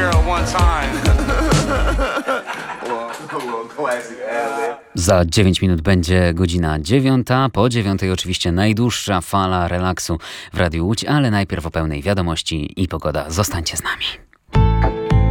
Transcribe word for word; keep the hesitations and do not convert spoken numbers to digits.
superhero one time. Za dziewięć minut będzie godzina dziewiąta. Po dziewiątej oczywiście najdłuższa fala relaksu w Radiu Łódź, ale najpierw o pełnej wiadomości i pogoda. Zostańcie z nami.